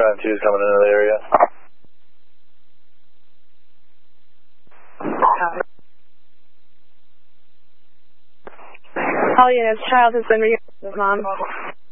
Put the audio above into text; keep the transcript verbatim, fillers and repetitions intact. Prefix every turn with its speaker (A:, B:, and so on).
A: M two is coming into the area.
B: All units, child has been reunited with mom.